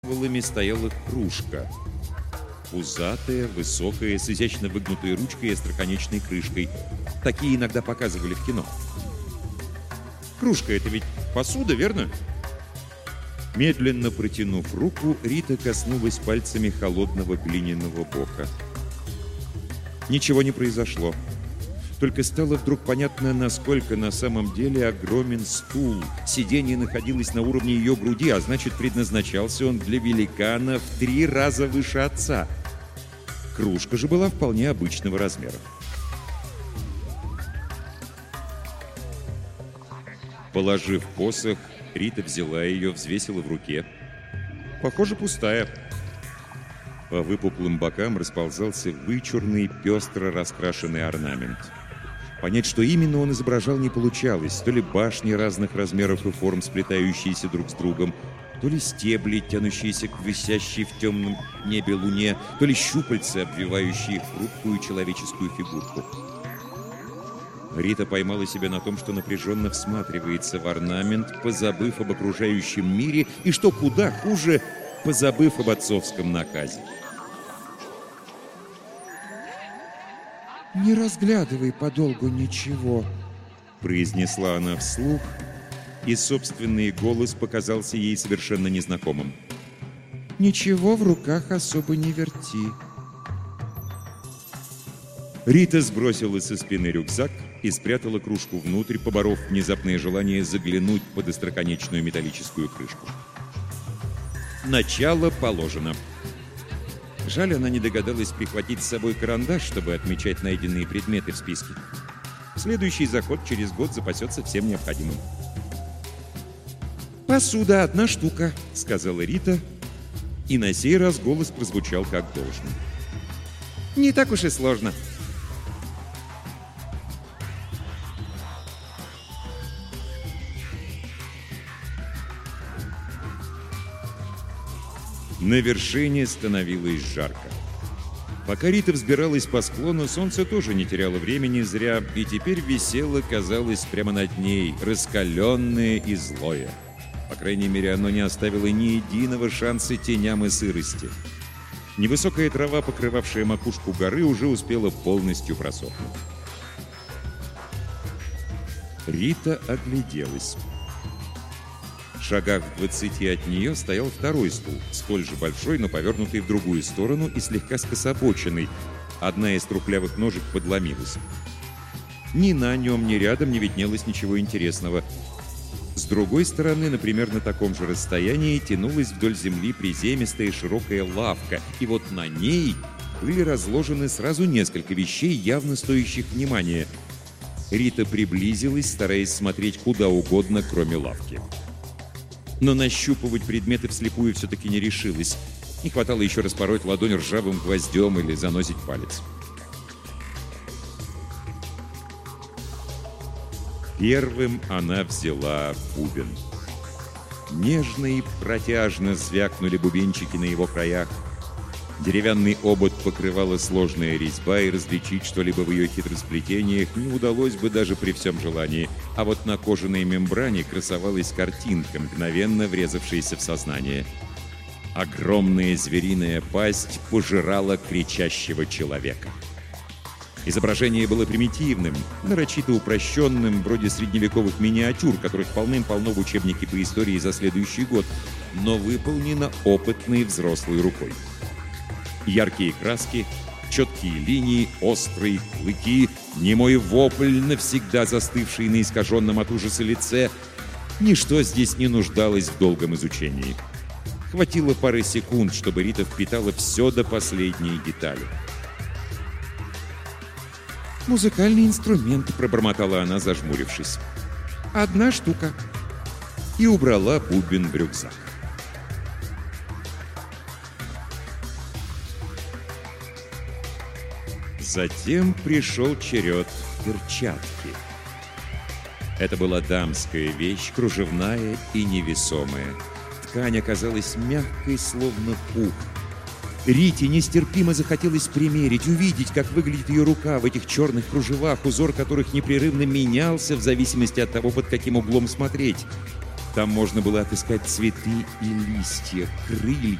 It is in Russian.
стояла кружка. Пузатая, высокая, с изящно выгнутой ручкой и остроконечной крышкой. Такие иногда показывали в кино. Кружка — это ведь посуда, верно? Медленно протянув руку, Рита коснулась пальцами холодного глиняного бока. Ничего не произошло. Только стало вдруг понятно, насколько на самом деле огромен стул. Сиденье находилось на уровне ее груди, а значит, предназначался он для великана в 3 раза выше отца. Кружка же была вполне обычного размера. Положив посох, Рита взяла ее, взвесила в руке. Похоже, пустая. По выпуклым бокам расползался вычурный, пестро раскрашенный орнамент. Понять, что именно он изображал, не получалось. То ли башни разных размеров и форм, сплетающиеся друг с другом, то ли стебли, тянущиеся к висящей в темном небе луне, то ли щупальца, обвивающие хрупкую человеческую фигурку. Рита поймала себя на том, что напряженно всматривается в орнамент, позабыв об окружающем мире и, что куда хуже, позабыв об отцовском наказе. «Не разглядывай подолгу ничего», — произнесла она вслух, и собственный голос показался ей совершенно незнакомым. «Ничего в руках особо не верти». Рита сбросила со спины рюкзак и спрятала кружку внутрь, поборов внезапное желание заглянуть под остроконечную металлическую крышку. Начало положено. Жаль, она не догадалась прихватить с собой карандаш, чтобы отмечать найденные предметы в списке. Следующий заход через год запасется всем необходимым. «Посуда 1 штука», — сказала Рита, и на сей раз голос прозвучал как должно. «Не так уж и сложно». На вершине становилось жарко. Пока Рита взбиралась по склону, солнце тоже не теряло времени зря, и теперь висело, казалось, прямо над ней, раскаленное и злое. По крайней мере, оно не оставило ни единого шанса теням и сырости. Невысокая трава, покрывавшая макушку горы, уже успела полностью просохнуть. Рита огляделась. В шагах в 20 от нее стоял второй стул, столь же большой, но повернутый в другую сторону и слегка скособоченный. Одна из трухлявых ножек подломилась. Ни на нем, ни рядом не виднелось ничего интересного. С другой стороны, например, на таком же расстоянии тянулась вдоль земли приземистая широкая лавка, и вот на ней были разложены сразу несколько вещей, явно стоящих внимания. Рита приблизилась, стараясь смотреть куда угодно, кроме лавки. Но нащупывать предметы вслепую все-таки не решилась. Не хватало еще распороть ладонь ржавым гвоздем или занозить палец. Первым она взяла бубен. Нежно и протяжно звякнули бубенчики на его краях. Деревянный обод покрывала сложная резьба, и различить что-либо в ее хитросплетениях не удалось бы даже при всем желании. А вот на кожаной мембране красовалась картинка, мгновенно врезавшаяся в сознание. Огромная звериная пасть пожирала кричащего человека. Изображение было примитивным, нарочито упрощенным, вроде средневековых миниатюр, которых полным-полно в учебнике по истории за следующий год, но выполнено опытной взрослой рукой. Яркие краски, четкие линии, острые клыки, немой вопль, навсегда застывший на искаженном от ужаса лице. Ничто здесь не нуждалось в долгом изучении. Хватило пары секунд, чтобы Рита впитала все до последней детали. «Музыкальный инструмент», — пробормотала она, зажмурившись. 1 штука. И убрала бубен в рюкзак. Затем пришел черед перчатки. Это была дамская вещь, кружевная и невесомая. Ткань оказалась мягкой, словно пух. Рите нестерпимо захотелось примерить, увидеть, как выглядит ее рука в этих черных кружевах, узор которых непрерывно менялся в зависимости от того, под каким углом смотреть. Там можно было отыскать цветы и листья, крылья,